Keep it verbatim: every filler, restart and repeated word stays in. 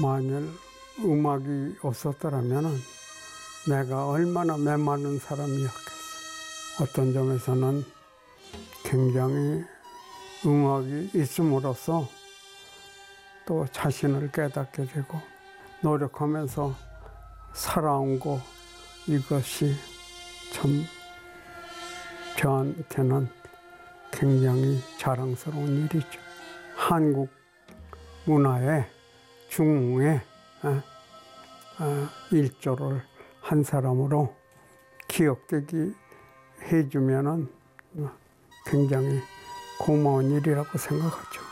만일 음악이 없었더라면 내가 얼마나 메마른 사람이었겠어. 어떤 점에서는 굉장히 음악이 있음으로써 또 자신을 깨닫게 되고 노력하면서 살아온 거, 이것이 참 저한테는 굉장히 자랑스러운 일이죠. 한국 문화의 중흥에 일조를 한 사람으로 기억되게 해주면은 굉장히 고마운 일이라고 생각하죠.